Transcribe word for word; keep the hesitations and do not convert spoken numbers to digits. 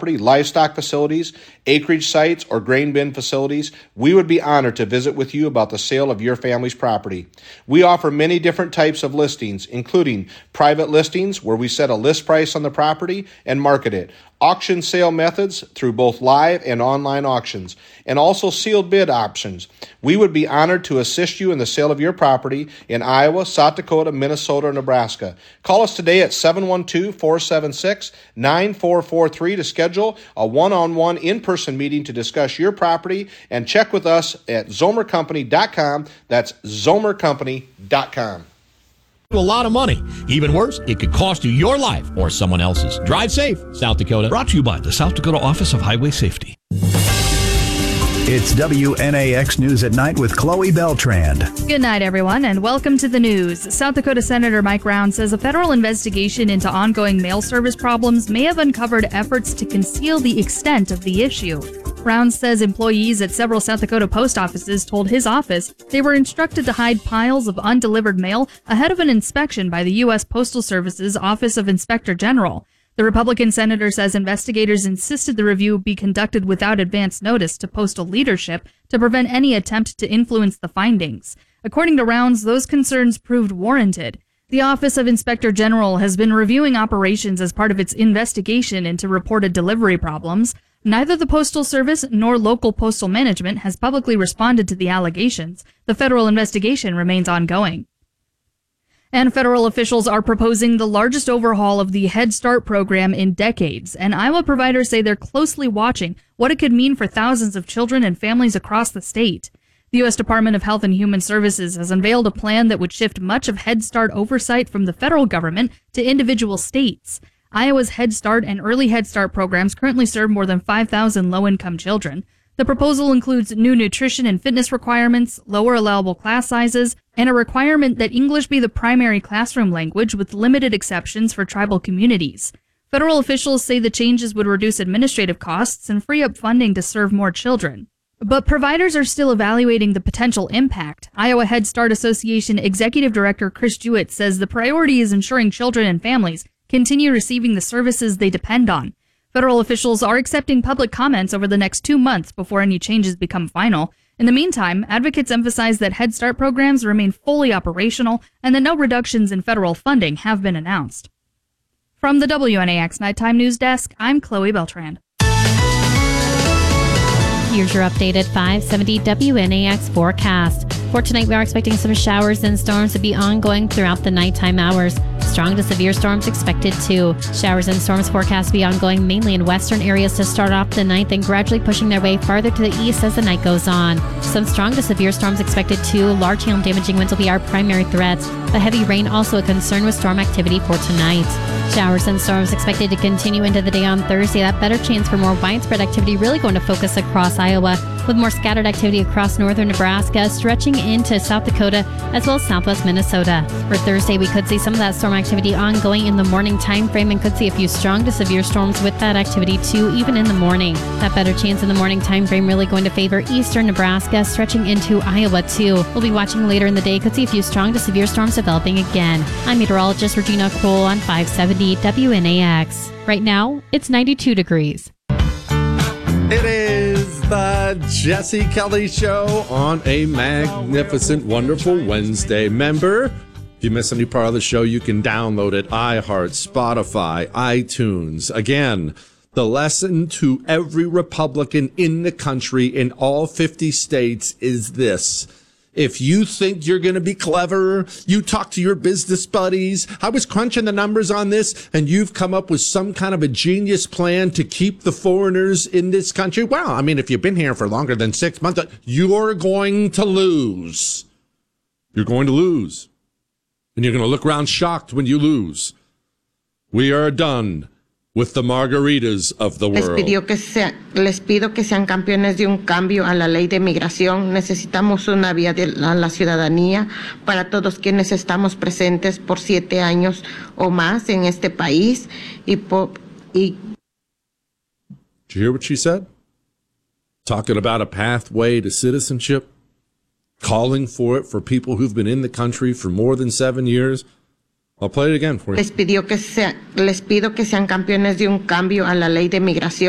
property, livestock facilities, acreage sites, or grain bin facilities, we would be honored to visit with you about the sale of your family's property. We offer many different types of listings, including private listings where we set a list price on the property and market it, auction sale methods through both live and online auctions, and also sealed bid options. We would be honored to assist you in the sale of your property in Iowa, South Dakota, Minnesota, or Nebraska. Call us today at seven one two, four seven six, nine four four three to schedule a one-on-one in-person meeting to discuss your property, and check with us at zomer company dot com. That's zomer company dot com. A lot of money. Even worse, it could cost you your life or someone else's. Drive safe, South Dakota. Brought to you by the South Dakota Office of Highway Safety. It's W N A X News at Night with Chloe Beltrand. Good night, everyone, and welcome to the news. South Dakota Senator Mike Round says a federal investigation into ongoing mail service problems may have uncovered efforts to conceal the extent of the issue. Round says employees at several South Dakota post offices told his office they were instructed to hide piles of undelivered mail ahead of an inspection by the U S Postal Service's Office of Inspector General. The Republican senator says investigators insisted the review be conducted without advance notice to postal leadership to prevent any attempt to influence the findings. According to Rounds, those concerns proved warranted. The Office of Inspector General has been reviewing operations as part of its investigation into reported delivery problems. Neither the Postal Service nor local postal management has publicly responded to the allegations. The federal investigation remains ongoing. And federal officials are proposing the largest overhaul of the Head Start program in decades, and Iowa providers say they're closely watching what it could mean for thousands of children and families across the state. The U S Department of Health and Human Services has unveiled a plan that would shift much of Head Start oversight from the federal government to individual states. Iowa's Head Start and Early Head Start programs currently serve more than five thousand low-income children. The proposal includes new nutrition and fitness requirements, lower allowable class sizes, and a requirement that English be the primary classroom language with limited exceptions for tribal communities. Federal officials say the changes would reduce administrative costs and free up funding to serve more children. But providers are still evaluating the potential impact. Iowa Head Start Association Executive Director Chris Jewett says the priority is ensuring children and families continue receiving the services they depend on. Federal officials are accepting public comments over the next two months before any changes become final. In the meantime, advocates emphasize that Head Start programs remain fully operational and that no reductions in federal funding have been announced. From the W N A X Nighttime News Desk, I'm Chloe Beltrand. Here's your updated five seventy W N A X forecast. For tonight, we are expecting some showers and storms to be ongoing throughout the nighttime hours. Strong to severe storms expected too. Showers and storms forecast to be ongoing mainly in western areas to start off the night, then gradually pushing their way farther to the east as the night goes on. Some strong to severe storms expected too. Large hail and damaging winds will be our primary threats, but heavy rain also a concern with storm activity for tonight. Showers and storms expected to continue into the day on Thursday. That better chance for more widespread activity really going to focus across Iowa, with more scattered activity across northern Nebraska, stretching into South Dakota, as well as southwest Minnesota. For Thursday, we could see some of that storm activity ongoing in the morning time frame and could see a few strong to severe storms with that activity too, even in the morning. That better chance in the morning time frame really going to favor eastern Nebraska, stretching into Iowa too. We'll be watching later in the day, could see a few strong to severe storms developing again. I'm meteorologist Regina Kroll on five seventy W N A X. Right now, it's ninety-two degrees. It is the Jesse Kelly Show on a magnificent, wonderful Wednesday. Member, if you miss any part of the show, you can download it. iHeart, Spotify, iTunes. Again, the lesson to every Republican in the country in all fifty states is this. If you think you're going to be clever, you talk to your business buddies. I was crunching the numbers on this, and you've come up with some kind of a genius plan to keep the foreigners in this country. Well, I mean, if you've been here for longer than six months, you're going to lose. You're going to lose. And you're going to look around shocked when you lose. We are done with the margaritas of the world. Les, pidió que sea, les pido que sean campeones de un cambio a la ley de migración. Necesitamos una vía de la, la ciudadanía para todos quienes estamos presentes por siete años o más en este país. Y por, y Did you hear what she said? Talking about a pathway to citizenship, calling for it for people who've been in the country for more than seven years. I'll play it again for you. Les pidió que sea, les pido que sean campeones de un cambio a la ley de migración.